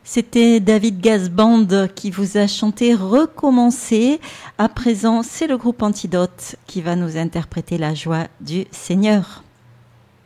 C'était David Gazband qui vous a chanté Recommencer. À présent, c'est le groupe Antidote qui va nous interpréter la joie du Seigneur.